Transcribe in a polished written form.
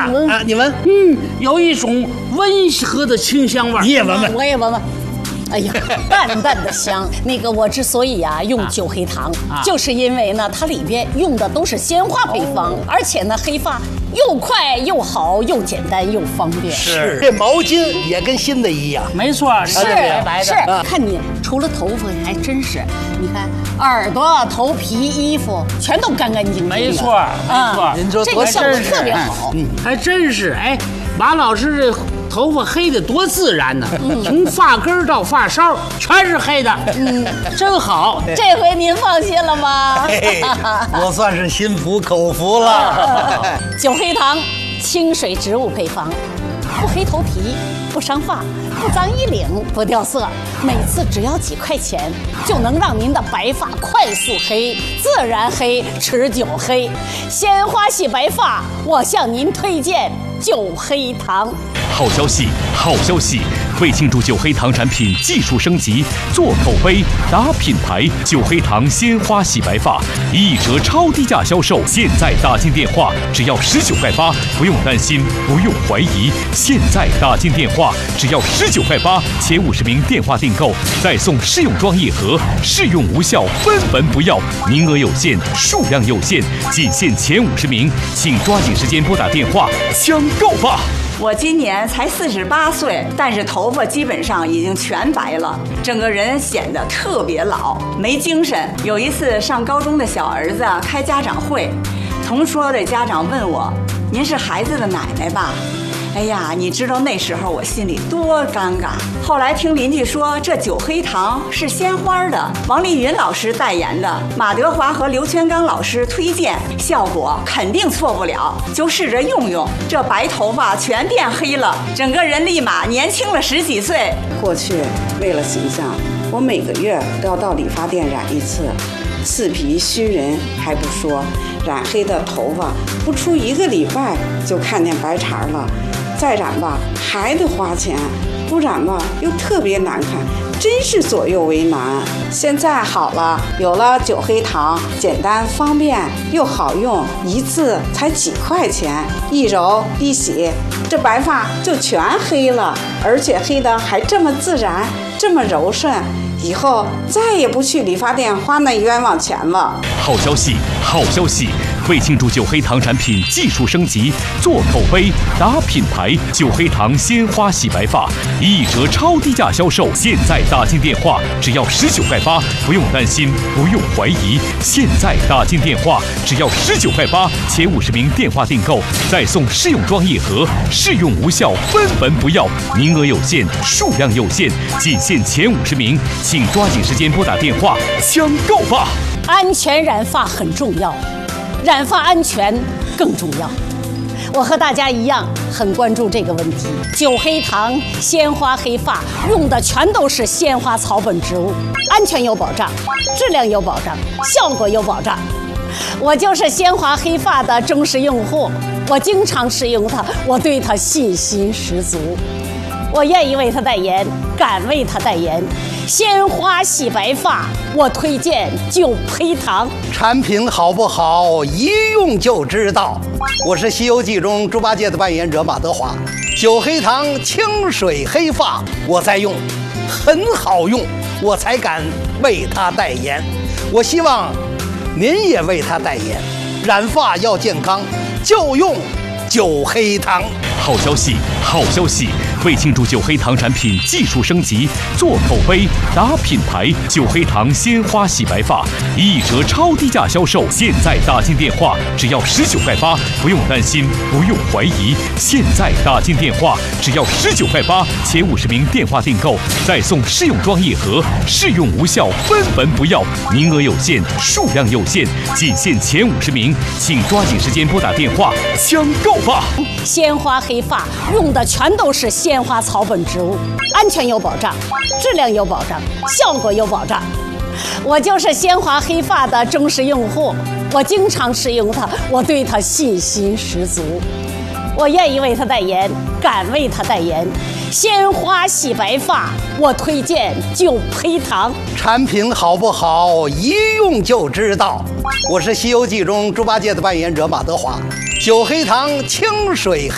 啊，你闻， 有一种温和的清香味儿。 你也闻闻， 我也闻闻。哎呀，淡淡的香。那个我之所以用酒黑糖，就是因为呢，它里边用的都是鲜花配方，而且呢，黑发又快又好，又简单又方便。 是，这毛巾也跟新的一样。 没错， 是白白的。 是，看你除了头发还真是，你看耳朵、头皮、衣服全都干干净净的。 没错，没错。 您说这个效果特别好。 还真是。哎，马老师这头发黑的多自然呢，从发根到发梢全是黑的，真好。 这回您放心了吗？ 我算是心服口服了。 酒黑糖，清水植物配方，不黑头皮，不伤发，不脏衣领，不掉色。每次只要几块钱，就能让您的白发快速黑、自然黑、持久黑。鲜花系白发，我向您推荐酒黑糖。 好消息，好消息！为庆祝酒黑糖产品技术升级、做口碑、打品牌，酒黑糖鲜花洗白发1折超低价销售，现在打进电话只要19块8，不用担心，不用怀疑。现在打进电话只要19块8，前50名电话订购再送试用装1盒，试用无效分文不要，名额有限，数量有限，仅限前50名，请抓紧时间拨打电话抢购吧！ 我今年才48岁，但是头发基本上已经全白了，整个人显得特别老，没精神。有一次上高中的小儿子开家长会，同桌的家长问我：“您是孩子的奶奶吧？”哎呀，你知道那时候我心里多尴尬。后来听邻居说，这酒黑糖是鲜花的，王丽云老师代言的，马德华和刘全刚老师推荐，效果肯定错不了，就试着用用，这白头发全变黑了，整个人立马年轻了10几岁。 过去为了形象，我每个月都要到理发店染一次，刺皮虚人还不说，染黑的头发不出1个礼拜就看见白茬了。再染吧还得花钱，不染吧又特别难看，真是左右为难。现在好了，有了酒黑糖，简单方便又好用，一次才几块钱，一揉一洗，这白发就全黑了，而且黑的还这么自然，这么柔顺。以后再也不去理发店花那冤枉钱了。 好消息，好消息！为庆祝酒黑糖产品技术升级、做口碑、打品牌，酒黑糖鲜花洗白发1折超低价销售，现在打进电话只要19块8，不用担心，不用怀疑。现在打进电话只要19块8，前50名电话订购再送试用装1盒，试用无效分文不要，名额有限，数量有限，仅限前50名，请抓紧时间拨打电话抢购吧！ 安全染发很重要，染发安全更重要。我和大家一样很关注这个问题。酒黑糖鲜花黑发用的全都是鲜花草本植物，安全有保障，质量有保障，效果有保障。我就是鲜花黑发的忠实用户，我经常使用它，我对它信心十足。我愿意为它代言，敢为它代言。鲜花洗白发，我推荐酒黑糖。 产品好不好，一用就知道。我是《西游记》中猪八戒的扮演者马德华。酒黑糖清水黑发，我在用，很好用，我才敢为它代言。我希望您也为它代言。染发要健康，就用酒黑糖。 好消息，好消息！为庆祝酒黑糖产品技术升级、做口碑、打品牌，酒黑糖鲜花洗白发1折超低价销售，现在打进电话只要19块8，不用担心，不用怀疑。现在打进电话只要19块8，前50名电话订购再送试用装1盒，试用无效分文不要，名额有限，数量有限，仅限前50名，请抓紧时间拨打电话抢购吧！ 鲜花黑发用的全都是鲜花草本植物，安全有保障，质量有保障，效果有保障。我就是鲜花黑发的忠实用户，我经常使用它，我对它信心十足。我愿意为它代言，敢为它代言。鲜花洗白发，我推荐酒黑糖。 产品好不好，一用就知道。我是《西游记》中猪八戒的扮演者马德华。酒黑糖清水